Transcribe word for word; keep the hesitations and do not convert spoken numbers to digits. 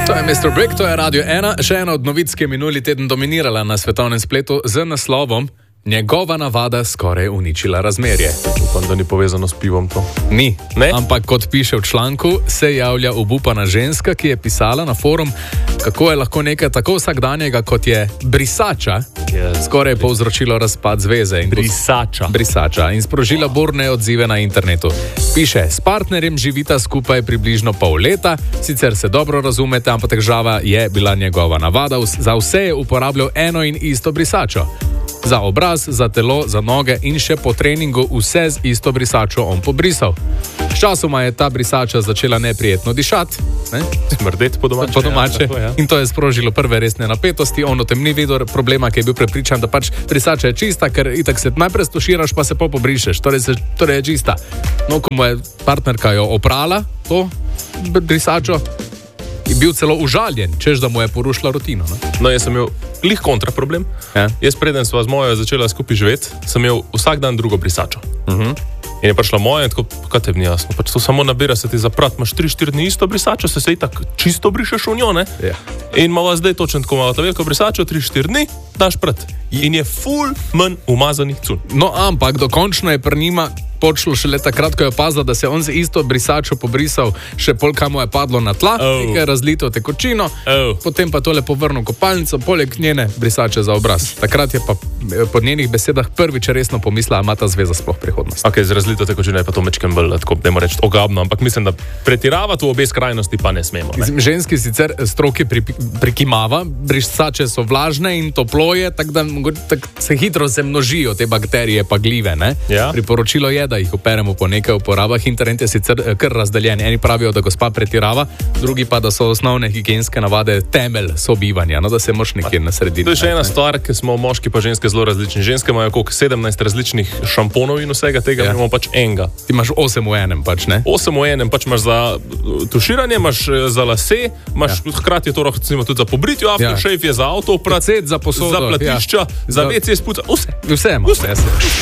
To je mister Brick, to je Radio ena, še ena od novic, ki je minuli teden dominirala na svetovnem spletu z naslovom Njegova navada skoraj uničila razmerje. Upam, da ni povezano s pivom to. Ni, ne? Ampak kot piše v članku, se javlja obupana ženska, ki je pisala na forum, kako je lahko nekaj tako vsakdanjega, kot je brisača, Yes. skoraj povzročilo razpad zveze. In Brisača. brisača in sprožila burne odzive na internetu. Piše, s partnerjem živita skupaj približno pol leta, sicer se dobro razumete, ampak težava je bila njegova navada. Za vse je uporabljal eno in isto brisačo. Za obraz, za telo, za noge in še po treningu vse z isto brisačo on pobrisal. Sčasoma je ta brisača začela neprijetno dišati, ne? Smrdeti po domače. Po domače. Ja, tako, ja. In to je sprožilo prve resne napetosti. On o tem ni videl problema, ki je bil prepričan, da pač brisača je čista, ker itak se najprej stuširaš, pa se po pobrišeš. Torej, se, torej je čista. No, ko mu je partnerka jo oprala, to brisačo, je bil celo užaljen, češ da mu je porušila rutino. Ne? No, jaz sem imel lih kontra problem. Ja. Jaz preden sva z mojo začela skupaj živeti, sem imel vsak dan drugo brisačo. Uh-huh. In je prišla moja in tako, kaj te ni jasno, pač to samo nabira se ti zaprat, imaš tri štiri dni isto brisačo, se se itak čisto brišeš v njo, ne? Ja. In malo zdaj točno tako malo ta veliko brisačo, tri štiri dni, daš prat. In je ful manj umazanih cun. No, ampak dokončno je pri njima počelo šele takrat, ko je opazila, da se je on z isto brisačo pobrisal, še polka mu je padlo na tla, Oh. nekaj je razlito tekočino, Oh. potem pa tole povrnil v kopalnico, poleg njene brisače za obraz. Takrat je pa po njenih besedah prvič resno pomislila, ima ta zveza sploh prihodnost. Ok, z razlito tekočino je pa to mečkem bolj, tako ne morem reči ogabno, ampak mislim, da pretiravati v obe skrajnosti pa ne smemo. Ne? Ženski sicer stroki pri, prikimava, brisače so vlažne in toplo je, tako da tak se hitro se množijo te bakterije pa glive. Ne? Ja. Priporočilo je, da jih operemo po nekaj uporabah. Internet je sicer kar razdeljen. Eni pravijo, da gospa pretirava, drugi pa, da so osnovne higienske navade temelj sobivanja, no, da se moš nekje na sredini. To je še ena stvar, ki smo moški pa ženske zelo različni. Ženske imajo koliko sedemnajst različnih šamponov in vsega tega, Ja. imamo pač enega. Ti imaš osem v enem, pač ne? Osem v enem, pač imaš za tuširanje, imaš eh, za lase, imaš ja. hkrati je to recimo tudi za pobritje, aftershave ja. je za avto, prat, Pecet za posodo, za platišča, ja. za Za- ve ce spuca, vse. Vse imamo, vse.